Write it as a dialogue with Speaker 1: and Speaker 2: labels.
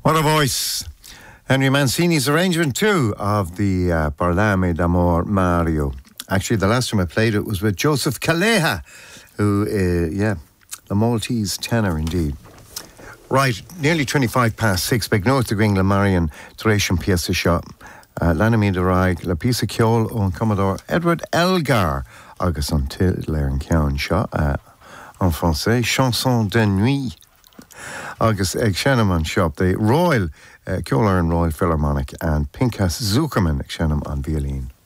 Speaker 1: What a voice. Henry Mancini's arrangement too of the Parlami d'Amor Mario. Actually, the last time I played it was with Joseph Calleja, who, the Maltese tenor indeed. Right, nearly 6:25. Begnoth the Gringla Marion, Thracian Piesa Shop, Lanamid Raig, La Pisa Kjol, on Commodore Edward Elgar, August until Laren Cowan Shop, en français, Chanson de Nuit. August Egg Shannon on Shop, the Royal, Kjol Royal Philharmonic, and Pinchas Zuckerman Shannon on violin.